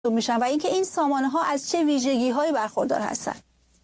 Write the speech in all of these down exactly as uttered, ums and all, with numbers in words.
میشن و اینکه این سامانه ها از چه ویژگی هایی برخوردار هستند؟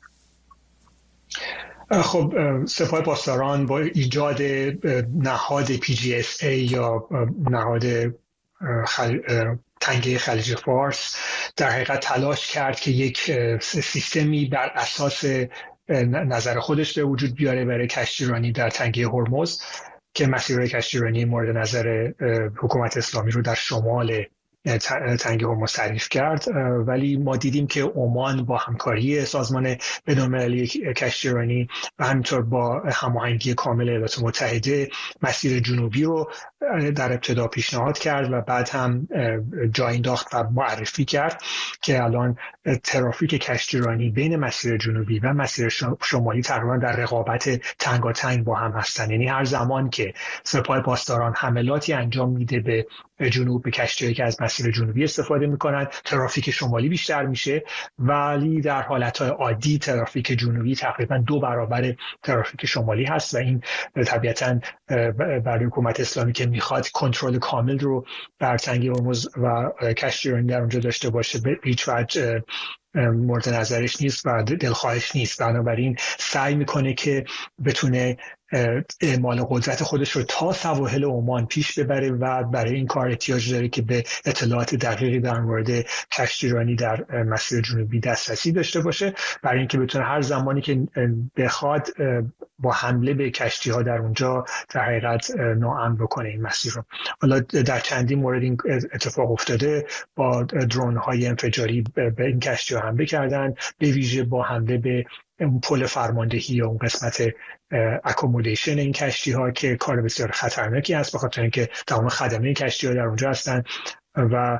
خب سپاه پاسداران با ایجاد نهاد پی جی اس ای یا نهاد خل... تنگه خلیج فارس در حقیقت تلاش کرد که یک سیستمی بر اساس نظر خودش به وجود بیاره برای کشتیرانی در تنگه هرمز که مسیرهای کشتیرانی مورد نظر حکومت اسلامی رو در شمال تنگه هرمز تعریف کرد. ولی ما دیدیم که عمان با همکاری سازمان بین‌المللی کشتیرانی و همینطور با هماهنگی کامل ایالات متحده مسیر جنوبی رو در ابتدا پیشنهاد کرد و بعد هم جا انداخت و معرفی کرد که الان ترافیک کشتیرانی بین مسیر جنوبی و مسیر شمالی تقریبا در رقابت تنگاتنگ با هم هستند. یعنی هر زمان که سپاه پاسداران حملاتی انجام میده به جنوب به کشتی‌هایی که از مسیر جنوبی استفاده میکنن، ترافیک شمالی بیشتر میشه، ولی در حالتهای عادی ترافیک جنوبی تقریبا دو برابر ترافیک شمالی هست و این طبیعتاً برای حکومت اسلامی که میخواد کنترل کامل رو بر تنگه هرمز و کشتیرانی در اونجا داشته باشه به هیچ وجه مورد نظرش نیست و دلخواهش نیست. بنابراین سعی میکنه که بتونه اعمال قدرت خودش رو تا سواحل عمان پیش ببره و برای این کار احتیاج داره که به اطلاعات دقیقی در مورد کشتیرانی در مسیر جنوبی دسترسی داشته باشه برای اینکه بتونه هر زمانی که بخواد با حمله به کشتی ها در اونجا در حقیقت ناامن بکنه این مسیر رو. حالا در چندین مورد این اتفاق افتاده، با درون های انفجاری به این کشتی ها حمله کردن، به ویژه با حمله به اون پل فرماندهی یا اون قسمت اکومودیشن این کشتی ها که کار بسیار خطرناکی است به خاطر اینکه تمام خدمه این کشتی ها در اونجا هستن و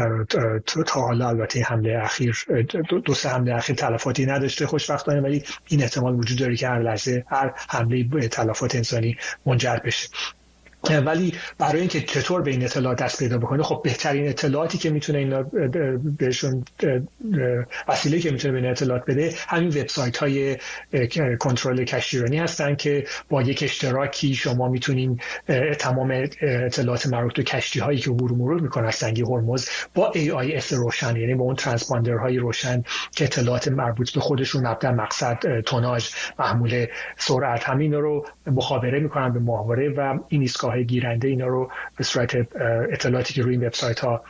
تا حالا البته حمله اخیر دو, دو سه حمله اخیر تلفاتی نداشته خوشبختانه، ولی این احتمال وجود داره که هر لحظه هر حمله به تلفات انسانی منجر بشه. ولی برای اینکه چطور به این اطلاعات دست پیدا بکنه، خب بهترین اطلاعاتی که میتونه اینا بهشون وسیله که میتونه به این اطلاعات بده همین وبسایت های کنترل کشتیرانی هستن که با یک اشتراکی شما میتونین تمام اطلاعات مربوط به کشتی هایی که عبور و مرور میکنن از تنگه هرمز با ای آی اس روشن، یعنی با اون ترانسپاندرهای روشن که اطلاعات مربوط به خودشون، مبدا، مقصد، توناژ، محمول، سرعت، همین رو مخابره میکنن به ماهواره و این ایستگاه گیرنده اینا رو به صورت اطلاعاتی که روی این وبسایت ها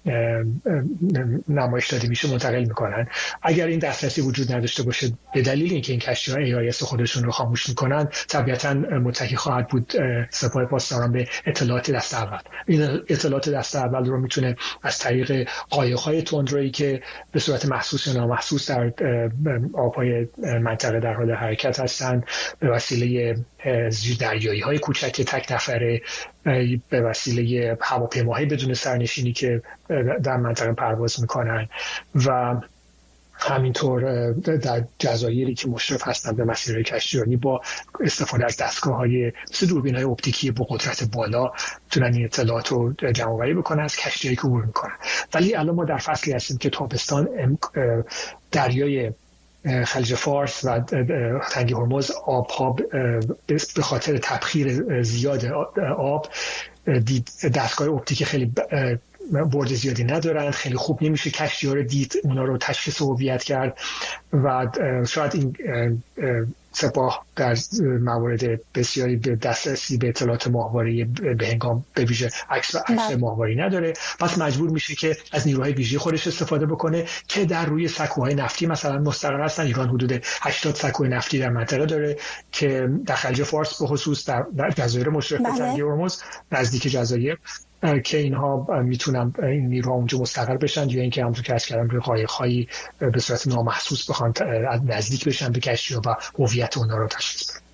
نمایش داده میشه منتقل میکنن. اگر این دسترسی وجود نداشته باشه به دلیل اینکه این کشتی ها ای آی اس خودشون رو خاموش میکنن، طبیعتا متکی خواهد بود سپاه پاسداران به اطلاعات دست اول. این اطلاعات دست اول رو میتونه از طریق قایق‌های تندرویی که به صورت محسوس یا نامحسوس در آب‌های منطقه در حال حرکت هستند، به وسیله زیردریایی های کوچک تک نفره، به وسیله هواپیماهای بدون سرنشینی که در منطقه پرواز میکنن و همینطور در جزایری که مشرف هستند به مسیرهای کشتیرانی با استفاده از دستگاه‌های مثل دوربین‌های اپتیکی با قدرت بالا میتونن این اطلاعات رو جمع‌آوری بکنن از کشتی‌هایی که عبور میکنن. ولی الان ما در فصلی هستیم که تابستان دریای خلیج فارس و تنگه هرمز آب‌ها به خاطر تبخیر زیاد آب دستگاه اپتیکی خیلی برد زیادی ندارن، خیلی خوب نمیشه کشتی ها رو دید، اونا رو تشخیص هویت کرد و شاید این سپاه در موارد بسیاری به دسترسی به اطلاعات ماهواره‌ای به هنگام به ویژه عکس و عکس ماهواره‌ای نداره، پس مجبور میشه که از نیروهای ویژه خودش استفاده بکنه که در روی سکوهای نفتی مثلا مستقر هستن. ایران حدود هشتاد سکوی نفتی در منطقه داره که در خلیج فارس به خصوص در جزایر مشرف به تنگه هرمز نزدیک جزایر که اینها میتونن این نیروها اونجا مستقر بشن یا اینکه همونطور که عرض کردم روی قایق‌هایی به صورت نامحسوس بخوان نزدیک بشن به کشتی‌ها و هویت اونها رو تشخیص بدن.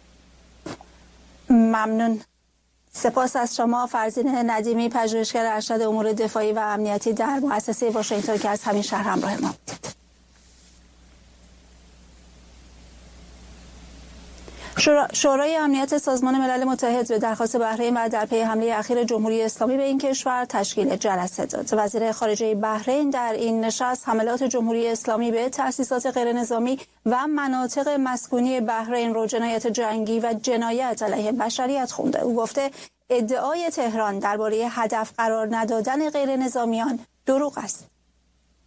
ممنون. سپاس از شما فرزین ندیمی، پژوهشگر ارشد امور دفاعی و امنیتی در مؤسسه واشنگتن که از همین شهر همراه ما بودید. شورای امنیت سازمان ملل متحد به درخواست بحرین و در پی حمله اخیر جمهوری اسلامی به این کشور تشکیل جلسه داد. وزیر خارجه بحرین در این نشست حملات جمهوری اسلامی به تأسیسات غیرنظامی و مناطق مسکونی بحرین را جنایت جنگی و جنایت علیه بشریت خونده. او گفته ادعای تهران درباره هدف قرار ندادن غیرنظامیان دروغ است.